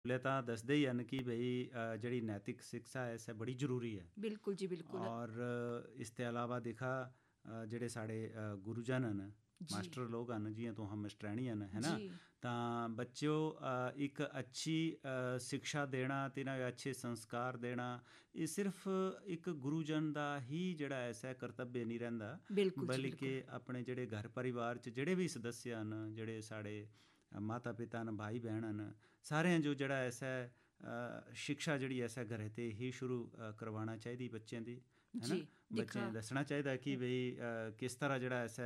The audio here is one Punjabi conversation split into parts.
ਸਕੂਲੇ ਤਾਂ ਦੱਸਦੇ ਹੀ ਹਨ ਕਿ ਬਈ ਜਿਹੜੀ ਨੈਤਿਕ ਸਿੱਖਿਆ ਹੈ ਸੇ ਬੜੀ ਜ਼ਰੂਰੀ ਹੈ। बिल्कुल जी बिल्कुल। ਔਰ ਇਸ ਤੋਂ ਇਲਾਵਾ ਦੇਖਾ ਜਿਹੜੇ ਸਾਡੇ ਗੁਰੂਜਨ ਹਨ, जी ਮਾਸਟਰ ਲੋਕ ਹਨ, ਜਿਵੇਂ ਤੋਂ ਹਮ ਮਾਸਟਰਾਣੀ ਹਨ, ਹੈ जी ਨਾ। ਤਾਂ ਬੱਚਿਓ ਇੱਕ ਅੱਛੀ ਸਿੱਖਿਆ ਦੇਣਾ ਤੇ ਨਾ ਅੱਛੇ ਸੰਸਕਾਰ ਦੇਣਾ, ਇਹ ਸਿਰਫ ਇੱਕ ਗੁਰੂਜਨ ਦਾ ਹੀ ਜਿਹੜਾ ਐਸਾ ਕਰਤੱਵਯ ਨਹੀਂ ਰਹਿੰਦਾ, बिल्कुल जी बिल्कुल। ਬਲਕਿ ਆਪਣੇ ਜਿਹੜੇ ਘਰ ਪਰਿਵਾਰ 'ਚ ਜਿਹੜੇ ਵੀ ਸਦੱਸਿਆ ਹਨ, ਜਿਹੜੇ ਸਾਡੇ ਮਾਤਾ ਪਿਤਾ ਹਨ, ਭਾਈ ਭੈਣ ਹਨ, ਸਾਰਿਆਂ ਜੋ ਜਿਹੜਾ ਐਸਾ ਸਿੱਖਿਆ ਜਿਹੜੀ ਐਸਾ ਘਰੇ ਤੇ ਹੀ ਸ਼ੁਰੂ ਕਰਵਾਉਣਾ ਚਾਹੀਦੀ ਬੱਚਿਆਂ ਦੀ, ਹੈ जी ਨਾ। ਬੱਚਿਆਂ दिखा ਨੂੰ ਦੱਸਣਾ ਚਾਹੀਦਾ ਕਿ ਬਈ ਕਿਸ ਤਰ੍ਹਾਂ ਜਿਹੜਾ ਐਸਾ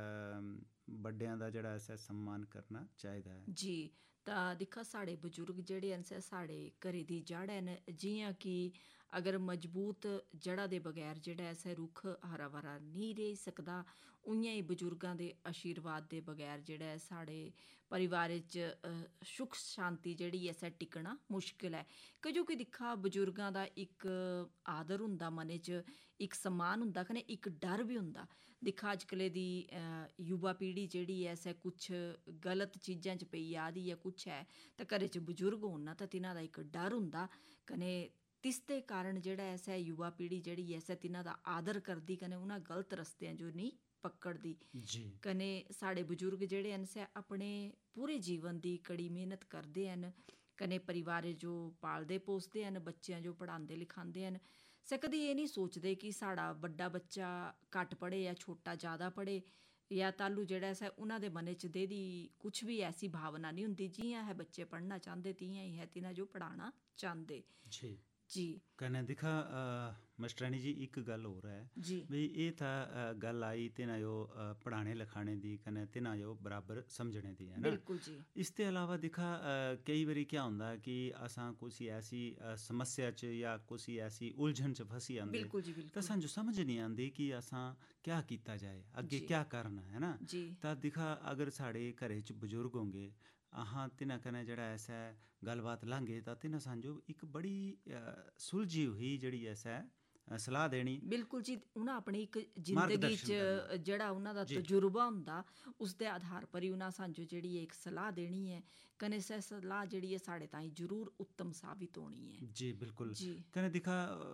ਵੱਡਿਆਂ ਦਾ ਜਿਹੜਾ ਐਸਾ ਸਨਮਾਨ ਕਰਨਾ ਚਾਹੀਦਾ ਹੈ। जी ਤਾਂ ਦਿਖਾ ਸਾਡੇ ਬਜ਼ੁਰਗ ਜਿਹੜੇ ਹਨ ਸਾਡੇ ਘਰੇ ਦੀ ਜੜ੍ਹ ਹਨ, ਜਿਵੇਂ ਕਿ ਅਗਰ ਮਜ਼ਬੂਤ ਜੜ੍ਹਾਂ ਦੇ ਬਗੈਰ ਜਿਹੜਾ ਐਸਾ ਰੁੱਖ ਹਰਾ ਭਰਾ ਨਹੀਂ ਰਹਿ ਸਕਦਾ, ਉਈਆਂ ਹੀ ਬਜ਼ੁਰਗਾਂ ਦੇ ਆਸ਼ੀਰਵਾਦ ਦੇ ਬਗੈਰ ਜਿਹੜਾ ਸਾਡੇ ਪਰਿਵਾਰ 'ਚ ਸੁੱਖ ਸ਼ਾਂਤੀ ਜਿਹੜੀ ਐਸਾ ਟਿਕਣਾ ਮੁਸ਼ਕਿਲ ਹੈ। ਕਿਉਂਕਿ ਦਿਖਾ ਬਜ਼ੁਰਗਾਂ ਦਾ ਇੱਕ ਆਦਰ ਹੁੰਦਾ ਮਨ 'ਚ, ਇੱਕ ਸਨਮਾਨ ਹੁੰਦਾ, ਕਨੇ ਇੱਕ ਡਰ ਵੀ ਹੁੰਦਾ। ਦਿਖਾ ਅੱਜ ਕੱਲ੍ਹ ਦੀ ਯੁਵਾ ਪੀੜ੍ਹੀ ਜਿਹੜੀ ਐਸਾ ਕੁਛ ਗਲਤ ਚੀਜ਼ਾਂ 'ਚ ਪਈ ਆ ਰਹੀ ਹੈ, ਕੁਛ ਹੈ ਤਾਂ ਘਰੇ 'ਚ ਬਜ਼ੁਰਗ ਹੋਣ ਨਾ ਤਾਂ ਤਿਨਾਂ ਦਾ ਇੱਕ ਡਰ ਹੁੰਦਾ ਕਨੇ, ਤਿਸ ਦੇ ਕਾਰਨ ਜਿਹੜਾ ਐਸਾ ਯੁਵਾ ਪੀੜ੍ਹੀ ਜਿਹੜੀ ਐਸਾ ਤਿਨਾਂ ਦਾ ਆਦਰ ਕਰਦੀ ਕਨੇ ਉਹਨਾਂ ਗਲਤ ਰਸਤਿਆਂ ਜੋ ਨਹੀਂ ਪਕੜਦੀ। ਜੀ ਕਨੇ ਸਾਡੇ ਬਜ਼ੁਰਗ ਜਿਹੜੇ ਹਨ ਆਪਣੇ ਪੂਰੇ ਜੀਵਨ ਦੀ ਕੜੀ ਮਿਹਨਤ ਕਰਦੇ ਹਨ, ਕਨੇ ਪਰਿਵਾਰ ਜੋ ਪਾਲਦੇ ਪੋਸਦੇ ਹਨ, ਬੱਚਿਆਂ ਜੋ ਪੜ੍ਹਾਉਂਦੇ ਲਿਖਾਉਂਦੇ ਹਨ। ਕਦੀ ਇਹ ਨਹੀਂ ਸੋਚਦੇ ਕਿ ਸਾਡਾ ਵੱਡਾ ਬੱਚਾ ਘੱਟ ਪੜ੍ਹੇ ਜਾਂ ਛੋਟਾ ਜ਼ਿਆਦਾ ਪੜ੍ਹੇ, ਜਾਂ ਤਾਲੂ ਜਿਹੜਾ ਐਸਾ ਉਹਨਾਂ ਦੇ ਮਨ 'ਚ ਦੇ ਦੀ ਕੁਛ ਵੀ ਐਸੀ ਭਾਵਨਾ ਨਹੀਂ ਹੁੰਦੀ। ਜਿਵੇਂ ਹੈ ਬੱਚੇ ਪੜ੍ਹਨਾ ਚਾਹੁੰਦੇ ਤਿਆਂ ਹੀ ਹੈ ਤਿਨਾਂ ਜੋ ਪੜ੍ਹਾਉਣਾ ਚਾਹੁੰਦੇ। ਜੀ ਜੀ ਕਨੇ ਦਿਖਾ ਮਾਸਟਰਾਣੀ ਜੀ ਇੱਕ ਗੱਲ ਹੋਰ ਹੈ ਜੀ ਵੀ ਇਹ ਤਾਂ ਗੱਲ ਆਈ ਤਿਨਾਂ ਜੋ ਪੜ੍ਹਾਣੇ ਲਿਖਾਣੇ ਦੀ, ਕਨੇ ਤਿਨਾਂ ਜੋ ਬਰਾਬਰ ਸਮਝਣੇ ਦੀ, ਹੈ ਨਾ। ਬਿਲਕੁਲ ਜੀ ਇਸ ਤੋਂ ਇਲਾਵਾ ਦਿਖਾ ਕਈ ਵਾਰੀ ਕੀ ਹੁੰਦਾ ਕਿ ਅਸਾਂ ਕੁਛ ਐਸੀ ਸਮੱਸਿਆ 'ਚ ਜਾਂ ਕੁਛ ਐਸੀ ਉਲਝਣ 'ਚ ਫਸੀ ਆਉਂਦੇ ਬਿਲकुल जी ਤਾਂ बिल्कुल। ਸਾਨੂੰ ਸਮਝ ਨਹੀਂ ਆਉਂਦੀ ਕਿ ਅਸਾਂ ਕਿਆ ਕੀਤਾ ਜਾਏ, ਅੱਗੇ ਜੀ ਕਿਆ ਕਰਨਾ, ਹੈ ਨਾ। ਜੀ ਤਾਂ ਦਿਖਾ ਅਗਰ ਸਾਡੇ ਘਰੇ 'ਚ ਬਜ਼ੁਰਗ ਹੋਣਗੇ, ਤਿਨਾਂ ਕਨੇ ਜਿਹੜਾ ਐਸਾ ਗੱਲਬਾਤ ਲਾਂਗੇ ਤਾਂ ਤਿਨਾਂ ਸਾਨੂੰ ਇੱਕ ਬੜੀ ਸੁਲਝੀ ਹੋਈ ਜਿਹੜੀ ਐਸਾ ਸਲਾਹ ਦੇਣੀ, ਬਿਲਕੁਲ ਜੀ। ਉਹਨਾਂ ਆਪਣੀ ਇੱਕ ਜ਼ਿੰਦਗੀ 'ਚ ਮਾਰਗਦਰਸ਼ਨ ਕਰਨਾ। ਜਿਹੜਾ ਉਹਨਾਂ ਦਾ ਜੀ ਤਜੁਰਬਾ ਹੁੰਦਾ, ਉਸ ਦੇ ਆਧਾਰ ਪਰ ਹੀ ਉਹਨਾਂ ਸਾਨੂੰ ਜਿਹੜੀ ਇੱਕ ਸਲਾਹ ਦੇਣੀ ਹੈ, ਕਨੇ ਸਲਾਹ ਜਿਹੜੀ ਹੈ ਸਾਡੇ ਤਾਈਂ ਜ਼ਰੂਰ ਉੱਤਮ ਸਾਬਿਤ ਹੋਣੀ ਹੈ। ਜੀ ਬਿਲਕੁਲ। ਜੀ ਕਹਿੰਦੇ ਦਿਖਾ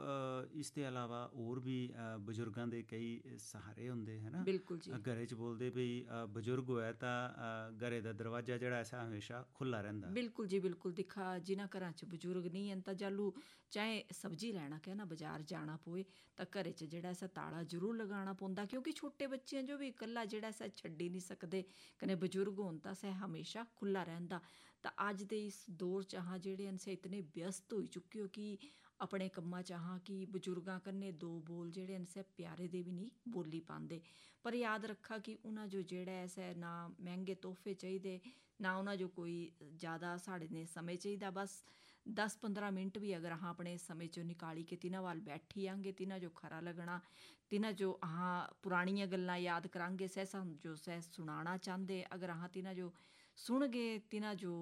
ਇਸ ਤੋਂ ਇਲਾਵਾ ਹੋਰ ਵੀ ਬਜ਼ੁਰਗਾਂ ਦੇ ਕਈ ਸਹਾਰੇ ਹੁੰਦੇ, ਹੈ ਨਾ। ਬਿਲਕੁਲ ਜੀ ਘਰੇ 'ਚ ਬੋਲਦੇ ਵੀ ਬਜ਼ੁਰਗ ਹੋਇਆ ਤਾਂ ਘਰੇ ਦਾ ਦਰਵਾਜ਼ਾ ਜਿਹੜਾ ਐਸਾ ਹਮੇਸ਼ਾ ਖੁੱਲ੍ਹਾ ਰਹਿੰਦਾ। ਬਿਲਕੁਲ ਜੀ ਬਿਲਕੁਲ। ਦਿਖਾ ਜਿਨ੍ਹਾਂ ਘਰਾਂ 'ਚ ਬਜ਼ੁਰਗ ਨਹੀਂ ਹਨ ਤਾਂ ਜਾਲੂ ਚਾਹੇ ਸਬਜ਼ੀ ਲੈਣਾ ਕਹਿ ਨਾ ਬਾਜ਼ਾਰ ਜਾਣਾ ਪਵੇ ਤਾਂ ਘਰੇ 'ਚ ਜਿਹੜਾ ਐਸਾ ਤਾਲਾ ਜ਼ਰੂਰ ਲਗਾਉਣਾ ਪੈਂਦਾ, ਕਿਉਂਕਿ ਛੋਟੇ ਬੱਚਿਆਂ ਜੋ ਵੀ ਇਕੱਲਾ ਜਿਹੜਾ ਐਸਾ ਛੱਡੀ ਨਹੀਂ ਸਕਦੇ, ਕਨੇ ਬਜ਼ੁਰਗ ਹੋਣ ਤਾਂ ਸਹਿ ਹਮੇਸ਼ਾ ਖੁੱਲ੍ਹਾ ਰਹਿੰਦਾ। ਤਾਂ ਅੱਜ ਦੇ ਇਸ ਦੌਰ 'ਚ ਜਿਹੜੇ ਹਨ ਇਤਨੇ ਵਿਅਸਤ ਹੋ ਚੁੱਕੇ ਹੋ ਕਿ ਆਪਣੇ ਕੰਮਾਂ 'ਚ ਕਿ ਬਜ਼ੁਰਗਾਂ ਕੰਨੇ ਦੋ ਬੋਲ ਜਿਹੜੇ ਹਨ ਪਿਆਰੇ ਦੇ ਵੀ ਨਹੀਂ ਬੋਲੀ ਪਾਉਂਦੇ। ਪਰ ਯਾਦ ਰੱਖਾ ਕਿ ਉਹਨਾਂ ਜੋ ਜਿਹੜਾ ਐਸਾ ਨਾ ਮਹਿੰਗੇ ਤੋਹਫੇ ਚਾਹੀਦੇ, ਨਾ ਉਹਨਾਂ ਜੋ ਕੋਈ ਜ਼ਿਆਦਾ ਸਾਡੇ ਨੇ ਸਮੇਂ ਚਾਹੀਦਾ। ਬਸ 10-15 ਮਿੰਟ ਵੀ ਅਗਰ ਆਪਣੇ ਸਮੇਂ 'ਚੋਂ ਨਿਕਾਲੀ ਕੇ ਤਿਨਾਂ ਵੱਲ ਬੈਠੀ ਆਂਗੇ, ਤਿਨਾਂ ਜੋ ਖਰਾ ਲੱਗਣਾ, ਤਿਨਾਂ ਜੋ ਪੁਰਾਣੀਆਂ ਗੱਲਾਂ ਯਾਦ ਕਰਾਂਗੇ, ਸਾਨੂੰ ਜੋ ਸੁਣਾਉਣਾ ਚਾਹੁੰਦੇ, ਅਗਰ ਤਿਨਾਂ ਜੋ ਸੁਣ ਗਏ, ਤਿਨਾਂ ਜੋ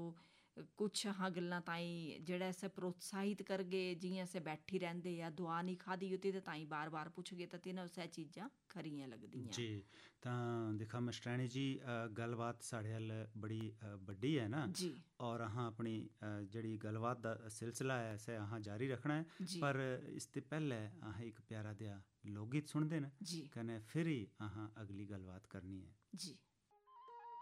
ਕੁਛ ਗੱਲਾਂ ਤਾਈਂ ਜਿਹੜਾ ਐਸਾ ਪ੍ਰੋਤਸਾਹਿਤ ਕਰਗੇ, ਜਿਵੇਂ ਐਸੇ ਬੈਠੀ ਰਹਿੰਦੇ ਆ ਦੁਆ ਨਹੀਂ ਖਾਦੀ ਉਤੇ ਤਾਂ ਤਾਈਂ ਬਾਰ-ਬਾਰ ਪੁੱਛ ਗਏ ਤਾਂ ਤਿਨਾਂ ਉਸ ਚੀਜ਼ਾਂ ਖਰੀਆਂ ਲੱਗਦੀਆਂ। ਜੀ ਤਾਂ ਦਿਖਾ ਮਾਸਟਰਾਣੀ ਜੀ ਗੱਲਬਾਤ ਸਾਡੇ ਵੱਲ ਬੜੀ ਵੱਡੀ ਹੈ ਨਾ, ਜੀ ਔਰ ਆਪਣੀ ਜਿਹੜੀ ਗੱਲਬਾਤ ਦਾ ਸਿਲਸਿਲਾ ਹੈ ਸੇ ਜਾਰੀ ਰੱਖਣਾ ਹੈ। ਜੀ ਪਰ ਇਸ ਤੋਂ ਪਹਿਲੇ ਇੱਕ ਪਿਆਰਾ ਜਿਹਾ ਲੋਕ ਗੀਤ ਸੁਣਦੇ ਨੇ, ਜੀ ਕਨੇ ਫਿਰ ਹੀ ਅਗਲੀ ਗੱਲਬਾਤ ਕਰਨੀ ਹੈ। ਜੀ।